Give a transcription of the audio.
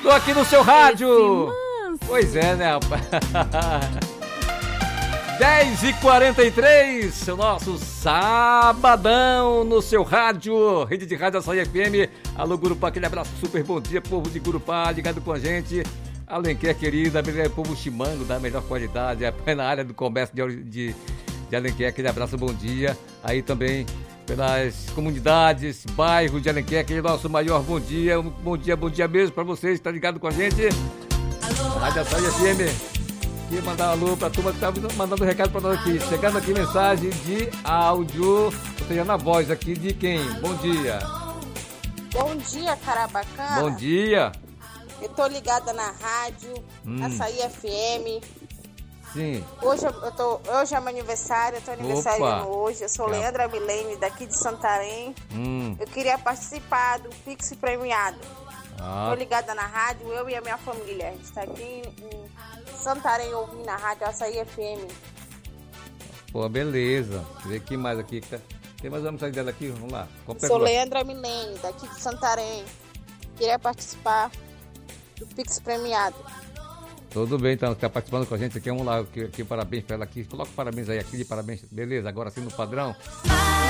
Tô aqui no seu rádio. Pois é, né, rapaz? 10h43, o nosso sabadão no seu rádio, rede de rádio Açaí FM. Alô, Gurupá, aquele abraço, super bom dia, povo de Gurupá, ligado com a gente. Alenquer, querida, povo chimango da melhor qualidade, é na área do comércio de Alenquer, aquele abraço, bom dia. Aí também pelas comunidades, bairros de Alenquer, aquele nosso maior bom dia mesmo pra vocês, tá ligado com a gente. Rádio Açaí FM. Queria mandar um alô pra turma que tá mandando recado pra nós aqui. Chegando aqui mensagem de áudio, ou seja, na voz aqui de quem? Bom dia. Bom dia, cara bacana. Bom dia. Eu tô ligada na rádio, Açaí FM. Sim. Hoje é meu aniversário, eu tô aniversariando hoje. Eu sou Leandra Milene, daqui de Santarém. Eu queria participar do Pix Premiado. Tô ligada na rádio, eu e a minha família. A gente tá aqui em Santarém ouvindo a rádio Açaí FM. Pô, beleza. Deixa eu ver aqui mais aqui. Tem mais uma mensagem dela aqui? Vamos lá. Sou Leandra Milene, daqui de Santarém. Queria participar do Pix Premiado. Tudo bem, então, está participando com a gente aqui. Vamos lá, aqui parabéns para ela aqui. Coloca parabéns aí, aqui de parabéns. Beleza, agora sim no padrão.